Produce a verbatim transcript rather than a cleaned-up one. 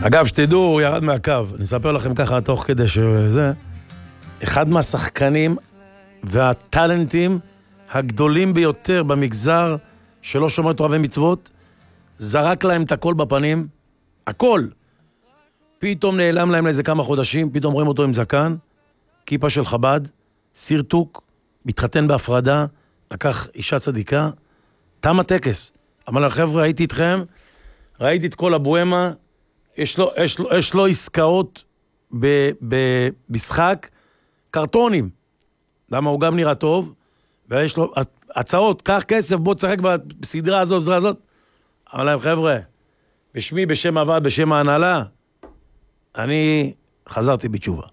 אגב, שתדעו, הוא ירד מהקו. אני אספר לכם ככה תוך כדי שזה. אחד מהשחקנים והטלנטים הגדולים ביותר במגזר שלא שומר תורה ומצוות, זרק להם את הכל בפנים, הכל. פתאום נעלם להם לאיזה כמה חודשים, פתאום רואים אותו עם זקן, כיפה של חב"ד, סירטוק, מתחתן בהפרדה, לקח אישה צדיקה, תם הטקס. אמר לה, חבר'ה, הייתי איתכם, ראיתי את כל הבוהמה, יש לו, יש לו, יש לו עסקאות במשחק, קרטונים. למה הוא גם נראה טוב, ויש לו הצעות, קח כסף, בוא תשחק בסדרה הזאת, זרה הזאת. אמר להם, חבר'ה, בשמי, בשם הוועד, בשם ההנהלה, אני חזרתי בתשובה.